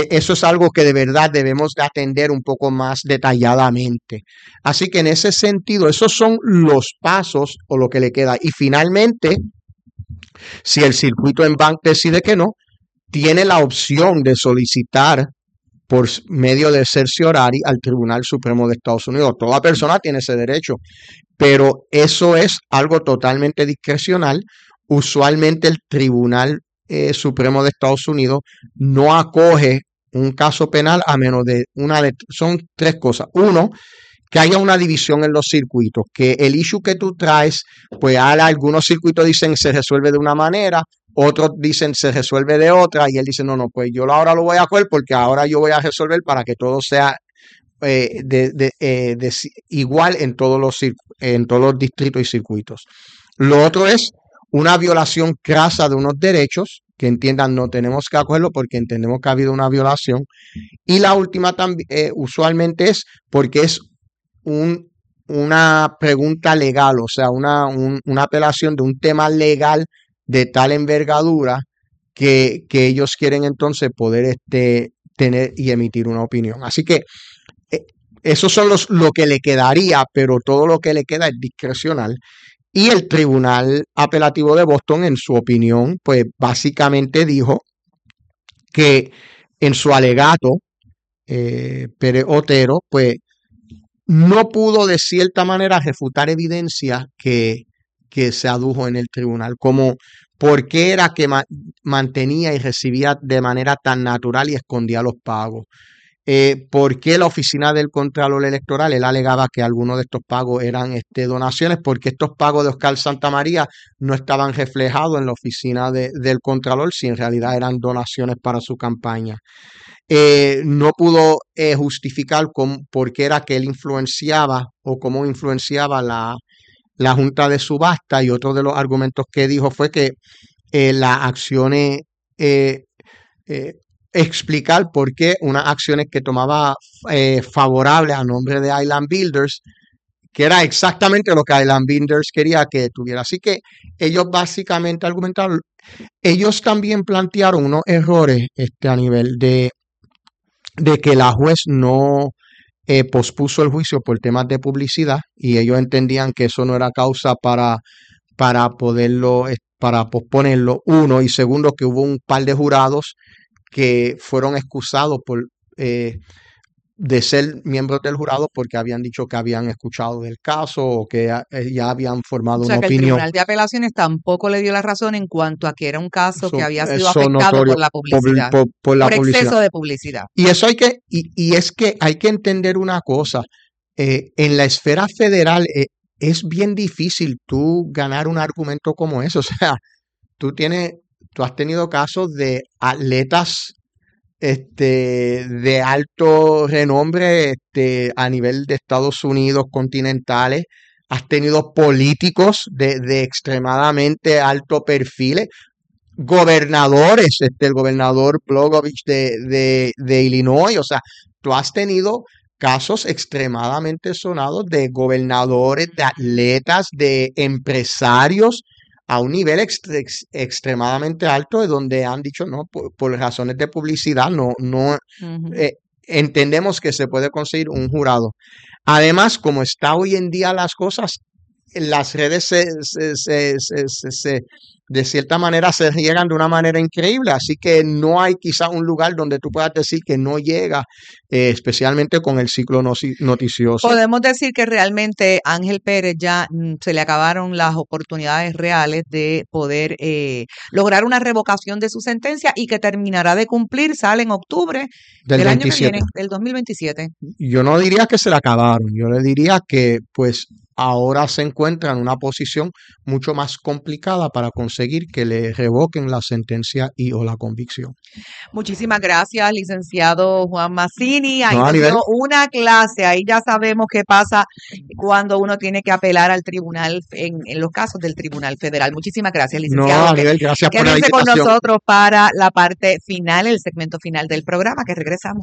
eso es algo que de verdad debemos de atender un poco más detalladamente. Así que en ese sentido, esos son los pasos o lo que le queda. Y finalmente, si el circuito en bank decide que no, tiene la opción de solicitar por medio de certiorari al Tribunal Supremo de Estados Unidos. Toda persona tiene ese derecho, pero eso es algo totalmente discrecional. Usualmente el Tribunal Supremo de Estados Unidos no acoge un caso penal a menos de son tres cosas. Uno, que haya una división en los circuitos, que el issue que tú traes, pues algunos circuitos dicen se resuelve de una manera, otros dicen se resuelve de otra, y él dice, no, pues yo ahora lo voy a coger porque ahora yo voy a resolver para que todo sea igual en todos los distritos y circuitos. Lo otro es una violación crasa de unos derechos, que entiendan, no tenemos que acogerlo porque entendemos que ha habido una violación. Y la última también, usualmente es porque es una pregunta legal, o sea, una apelación de un tema legal de tal envergadura que ellos quieren entonces poder tener y emitir una opinión. Así que esos son lo que le quedaría, pero todo lo que le queda es discrecional. Y el Tribunal Apelativo de Boston, en su opinión, pues básicamente dijo que en su alegato, Pérez Otero, pues no pudo de cierta manera refutar evidencia que se adujo en el tribunal, como por qué era que mantenía y recibía de manera tan natural y escondía los pagos. ¿Por qué la oficina del Contralor Electoral? Él alegaba que algunos de estos pagos eran donaciones, porque estos pagos de Oscar Santamaría no estaban reflejados en la oficina del Contralor, si en realidad eran donaciones para su campaña. No pudo justificar por qué era que él influenciaba o cómo influenciaba la Junta de Subasta, y otro de los argumentos que dijo fue que las acciones explicar por qué unas acciones que tomaba favorables a nombre de Island Builders, que era exactamente lo que Island Builders quería que tuviera. Así que ellos básicamente argumentaron. Ellos también plantearon unos errores a nivel de que la juez no pospuso el juicio por temas de publicidad, y ellos entendían que eso no era causa para posponerlo. Uno, y segundo, que hubo un par de jurados que fueron excusados de ser miembros del jurado porque habían dicho que habían escuchado del caso o que ya habían formado O sea, una que el opinión. Tribunal de Apelaciones tampoco le dio la razón en cuanto a que era un caso que había sido Eso afectado notorio por la publicidad, por la por publicidad. exceso de publicidad. Y eso y es que hay que entender una cosa. En la esfera federal es bien difícil tú ganar un argumento como eso. O sea, tú has tenido casos de atletas de alto renombre a nivel de Estados Unidos continentales. Has tenido políticos de extremadamente alto perfil, gobernadores, el gobernador Blogovich de Illinois. O sea, tú has tenido casos extremadamente sonados de gobernadores, de atletas, de empresarios a un nivel extremadamente alto, de donde han dicho no, por razones de publicidad, no entendemos que se puede conseguir un jurado. Además, como está hoy en día las cosas, las redes de cierta manera se riegan de una manera increíble, así que no hay quizá un lugar donde tú puedas decir que no llega, especialmente con el ciclo noticioso. Podemos decir que realmente Ángel Pérez ya se le acabaron las oportunidades reales de poder lograr una revocación de su sentencia, y que terminará de cumplir, sale en octubre del año que viene, del 2027. Yo no diría que se le acabaron, yo le diría que pues ahora se encuentra en una posición mucho más complicada para conseguir que le revoquen la sentencia y o la convicción. Muchísimas gracias, licenciado Juan Mazzini. Ahí No, nos dio una clase. Ahí ya sabemos qué pasa cuando uno tiene que apelar al tribunal, en los casos del Tribunal Federal. Muchísimas gracias, licenciado. No, Aníbal, gracias por la Quédense con invitación. nosotros para la parte final, el segmento final del programa, que regresamos.